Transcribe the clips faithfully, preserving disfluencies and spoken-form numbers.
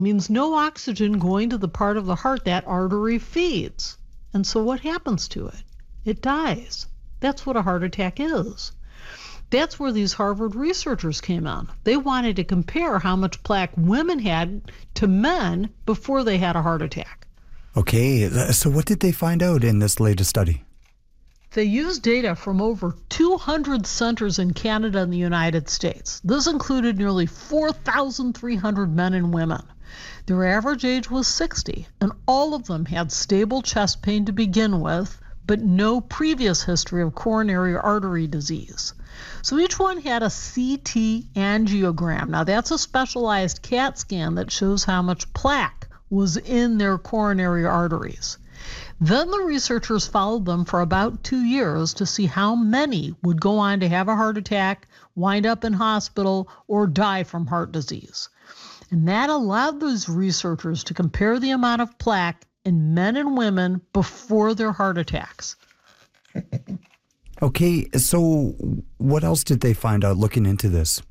means no oxygen going to the part of the heart that artery feeds. And so what happens to it? It dies. That's what a heart attack is. That's where these Harvard researchers came in. They wanted to compare how much plaque women had to men before they had a heart attack. Okay, so what did they find out in this latest study? They used data from over two hundred centers in Canada and the United States. This included nearly four thousand three hundred men and women. Their average age was sixty, and all of them had stable chest pain to begin with, but no previous history of coronary artery disease. So each one had a C T angiogram. Now that's a specialized CAT scan that shows how much plaque was in their coronary arteries. Then the researchers followed them for about two years to see how many would go on to have a heart attack, wind up in hospital, or die from heart disease. And that allowed those researchers to compare the amount of plaque in men and women before their heart attacks. Okay, so what else did they find out looking into this?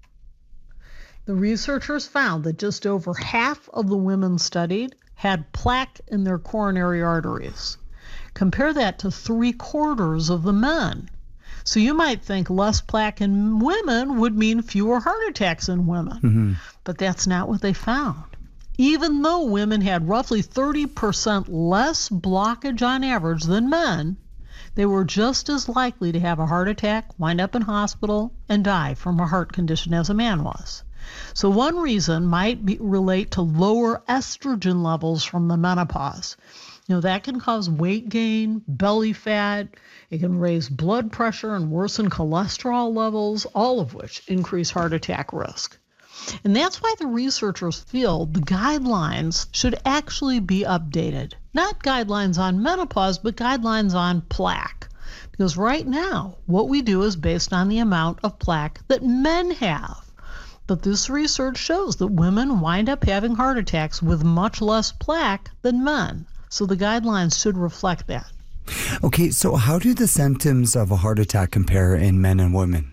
The researchers found that just over half of the women studied had plaque in their coronary arteries. Compare that to three quarters of the men. So you might think less plaque in women would mean fewer heart attacks in women. Mm-hmm. But that's not what they found. Even though women had roughly thirty percent less blockage on average than men, they were just as likely to have a heart attack, wind up in hospital, and die from a heart condition as a man was. So one reason might be, relate to lower estrogen levels from the menopause. You know, that can cause weight gain, belly fat, it can raise blood pressure and worsen cholesterol levels, all of which increase heart attack risk. And that's why the researchers feel the guidelines should actually be updated. Not guidelines on menopause, but guidelines on plaque. Because right now, what we do is based on the amount of plaque that men have. But this research shows that women wind up having heart attacks with much less plaque than men. So the guidelines should reflect that. Okay, so how do the symptoms of a heart attack compare in men and women?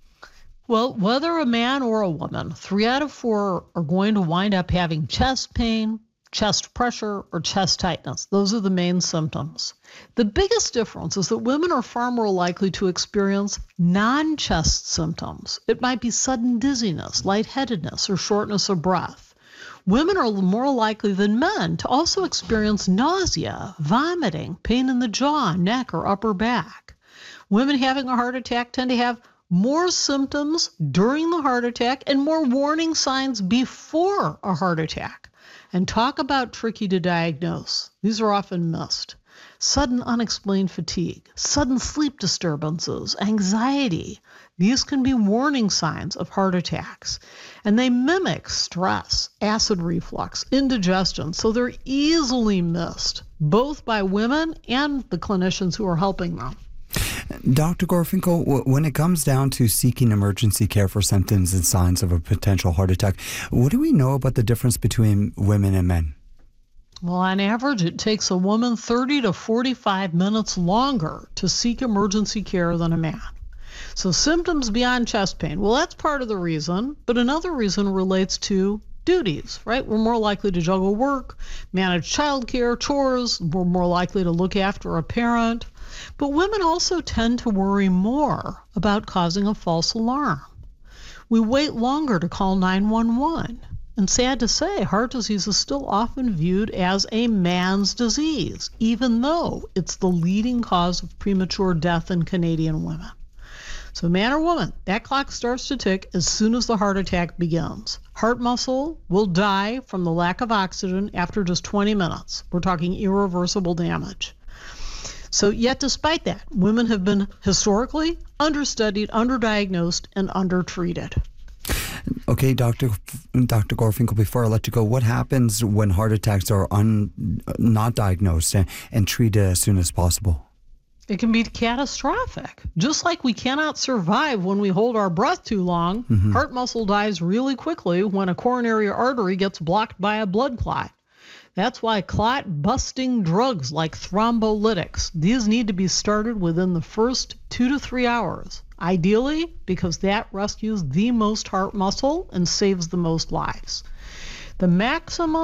Well, whether a man or a woman, three out of four are going to wind up having chest pain, chest pressure, or chest tightness. Those are the main symptoms. The biggest difference is that women are far more likely to experience non-chest symptoms. It might be sudden dizziness, lightheadedness, or shortness of breath. Women are more likely than men to also experience nausea, vomiting, pain in the jaw, neck, or upper back. Women having a heart attack tend to have more symptoms during the heart attack and more warning signs before a heart attack. And talk about tricky to diagnose. These are often missed. Sudden unexplained fatigue, sudden sleep disturbances, anxiety. These can be warning signs of heart attacks. And they mimic stress, acid reflux, indigestion, so they're easily missed, both by women and the clinicians who are helping them. Doctor Gorfinkel, when it comes down to seeking emergency care for symptoms and signs of a potential heart attack, what do we know about the difference between women and men? Well, on average, it takes a woman thirty to forty-five minutes longer to seek emergency care than a man. So symptoms beyond chest pain, well, that's part of the reason, but another reason relates to duties, right? We're more likely to juggle work, manage childcare, chores, we're more likely to look after a parent. But women also tend to worry more about causing a false alarm. We wait longer to call nine one one. And sad to say, heart disease is still often viewed as a man's disease, even though it's the leading cause of premature death in Canadian women. So man or woman, that clock starts to tick as soon as the heart attack begins. Heart muscle will die from the lack of oxygen after just twenty minutes. We're talking irreversible damage. So yet despite that, women have been historically understudied, underdiagnosed, and undertreated. Okay, Doctor Doctor Gorfinkel, before I let you go, what happens when heart attacks are un, not diagnosed and, and treated as soon as possible? It can be catastrophic. Just like we cannot survive when we hold our breath too long, mm-hmm. heart muscle dies really quickly when a coronary artery gets blocked by a blood clot. That's why clot-busting drugs like thrombolytics, these need to be started within the first two to three hours. Ideally, because that rescues the most heart muscle and saves the most lives. The maximum